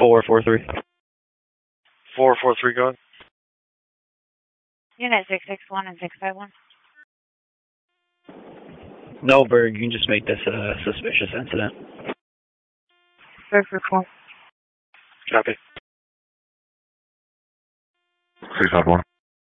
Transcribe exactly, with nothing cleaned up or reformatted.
four four three. four four three, go ahead. Unit six six one and six five one. No, Berg, you can just make this a suspicious incident. Berg report. Copy. six five one.